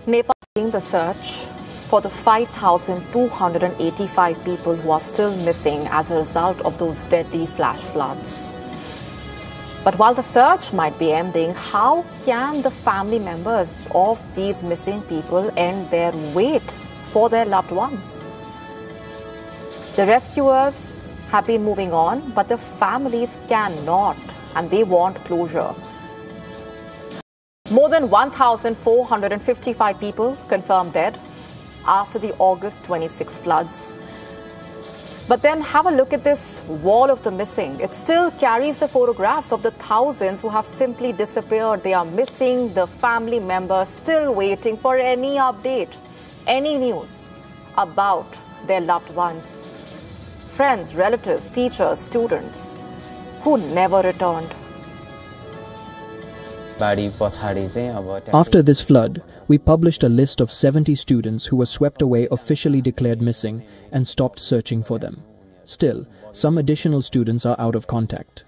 Nepal is leading the search for the 5,285 people who are still missing as a result of those deadly flash floods. But while the search might be ending, how can the family members of these missing people end their wait for their loved ones? The rescuers have been moving on, but the families cannot, and they want closure. More than 1,455 people confirmed dead after the August 26 floods. But then have a look at this wall of the missing. It still carries the photographs of the thousands who have simply disappeared. They are missing, the family members still waiting for any update, any news about their loved ones. Friends, relatives, teachers, students who never returned. After this flood, we published a list of 70 students who were swept away officially declared missing and stopped searching for them. Still, some additional students are out of contact.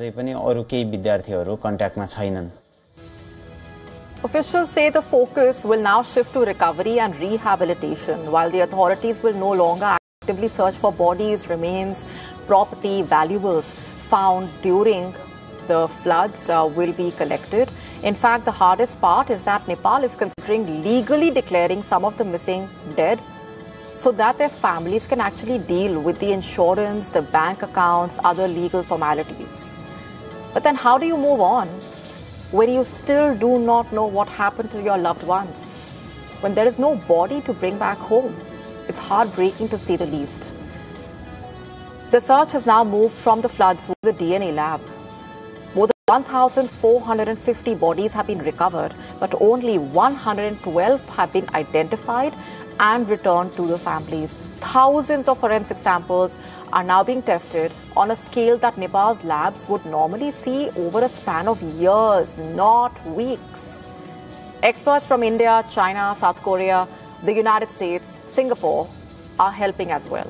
Officials say the focus will now shift to recovery and rehabilitation, while the authorities will no longer actively search for bodies, remains, property, valuables found during the floods will be collected. In fact, the hardest part is that Nepal is considering legally declaring some of the missing dead so that their families can actually deal with the insurance, the bank accounts, other legal formalities. But then how do you move on when you still do not know what happened to your loved ones? When there is no body to bring back home? It's heartbreaking to say the least. The search has now moved from the floods to the DNA lab. More than 1,450 bodies have been recovered, but only 112 have been identified and returned to the families. Thousands of forensic samples are now being tested on a scale that Nepal's labs would normally see over a span of years, not weeks. Experts from India, China, South Korea, the United States, Singapore are helping as well.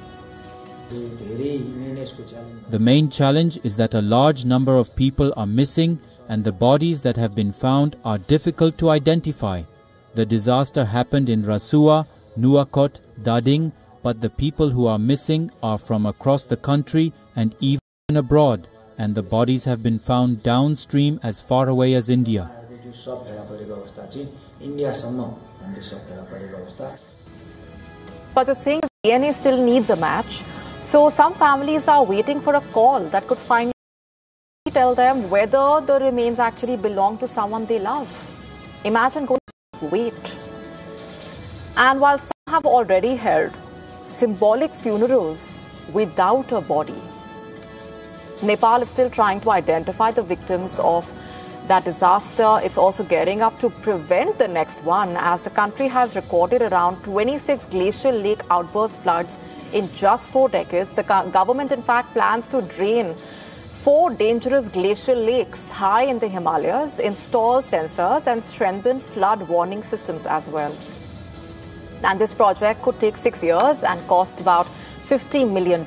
The main challenge is that a large number of people are missing and the bodies that have been found are difficult to identify. The disaster happened in Rasua, Nuwakot, Dading, but the people who are missing are from across the country and even abroad, and the bodies have been found downstream as far away as India. But the thing is, DNA still needs a match. So some families are waiting for a call that could finally tell them whether the remains actually belong to someone they love. Imagine going to wait. And while some have already held symbolic funerals without a body, Nepal is still trying to identify the victims of that disaster. It's also getting up to prevent the next one, as the country has recorded around 26 glacial lake outburst floods in just 4 decades. The government, in fact, plans to drain 4 dangerous glacial lakes high in the Himalayas, install sensors and strengthen flood warning systems as well. And this project could take 6 years and cost about $50 million.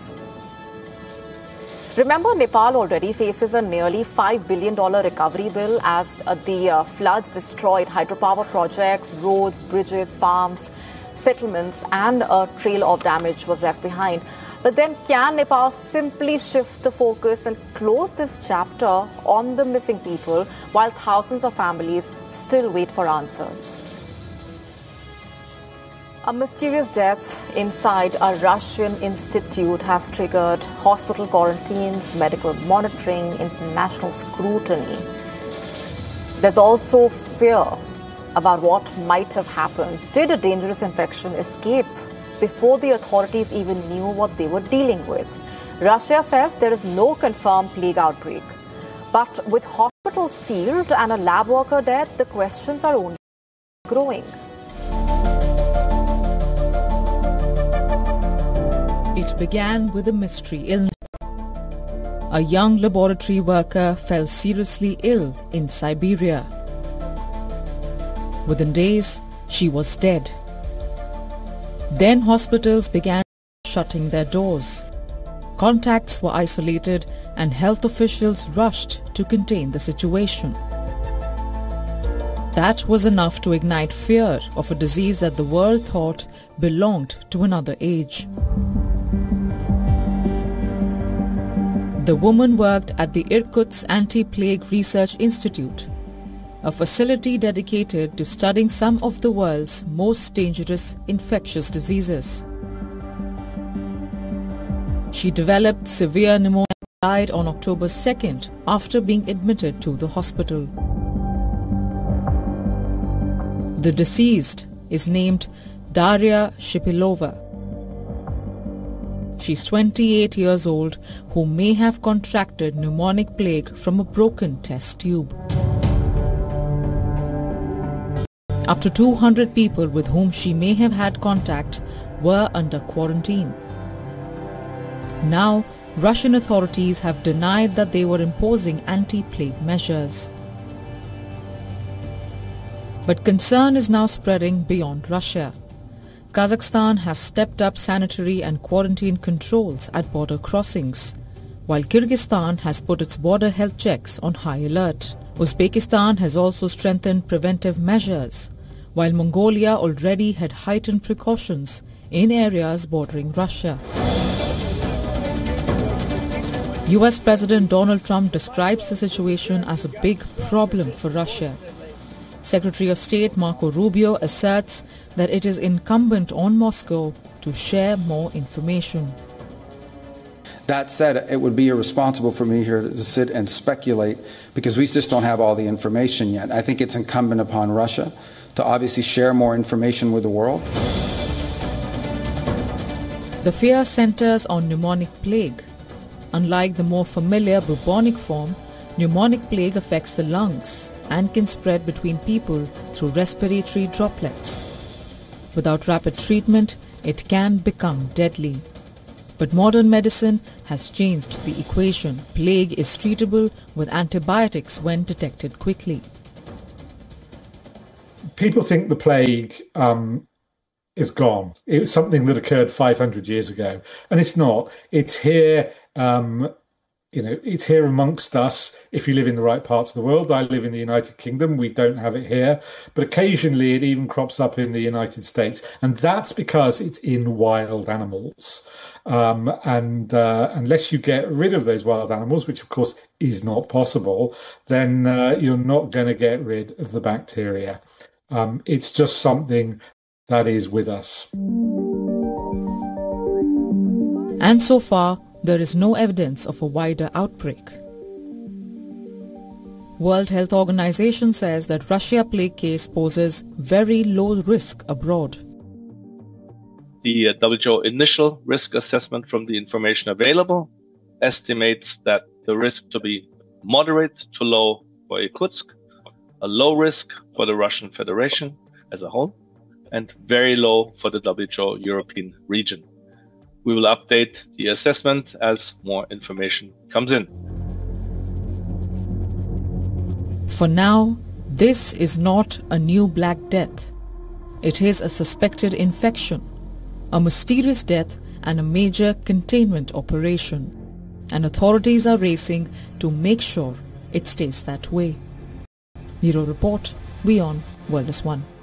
Remember, Nepal already faces a nearly $5 billion recovery bill as the floods destroyed hydropower projects, roads, bridges, farms, settlements, and a trail of damage was left behind. But then can Nepal simply shift the focus and close this chapter on the missing people while thousands of families still wait for answers? A mysterious death inside a Russian institute has triggered hospital quarantines, medical monitoring, international scrutiny. There's also fear about what might have happened. Did a dangerous infection escape before the authorities even knew what they were dealing with? Russia says there is no confirmed plague outbreak. But with hospitals sealed and a lab worker dead, the questions are only growing. It began with a mystery illness. A young laboratory worker fell seriously ill in Siberia. Within days, she was dead. Then hospitals began shutting their doors. Contacts were isolated and health officials rushed to contain the situation. That was enough to ignite fear of a disease that the world thought belonged to another age. The woman worked at the Irkutsk Anti-Plague Research Institute, a facility dedicated to studying some of the world's most dangerous infectious diseases. She developed severe pneumonia and died on October 2nd after being admitted to the hospital. The deceased is named Daria Shipilova. She's 28 years old, who may have contracted pneumonic plague from a broken test tube. Up to 200 people with whom she may have had contact were under quarantine. Now, Russian authorities have denied that they were imposing anti-plague measures. But concern is now spreading beyond Russia. Kazakhstan has stepped up sanitary and quarantine controls at border crossings, while Kyrgyzstan has put its border health checks on high alert. Uzbekistan has also strengthened preventive measures, while Mongolia already had heightened precautions in areas bordering Russia. US President Donald Trump describes the situation as a big problem for Russia. Secretary of State Marco Rubio asserts that it is incumbent on Moscow to share more information. That said, it would be irresponsible for me here to sit and speculate because we just don't have all the information yet. I think it's incumbent upon Russia to obviously share more information with the world. The fear centers on pneumonic plague. Unlike the more familiar bubonic form, pneumonic plague affects the lungs and can spread between people through respiratory droplets. Without rapid treatment, it can become deadly. But modern medicine has changed the equation. Plague is treatable with antibiotics when detected quickly. People think the plague is gone. It was something that occurred 500 years ago, and it's not. It's here. It's here amongst us if you live in the right parts of the world. I live in the United Kingdom. We don't have it here. But occasionally it even crops up in the United States. And that's because it's in wild animals. Unless you get rid of those wild animals, which of course is not possible, then you're not going to get rid of the bacteria. It's just something that is with us. And so far, there is no evidence of a wider outbreak. World Health Organization says that Russia plague case poses very low risk abroad. The WHO initial risk assessment from the information available estimates that the risk to be moderate to low for Irkutsk, a low risk for the Russian Federation as a whole, and very low for the WHO European region. We will update the assessment as more information comes in. For now, this is not a new Black Death. It is a suspected infection, a mysterious death and a major containment operation. And authorities are racing to make sure it stays that way. Bureau Report, WION, World is One.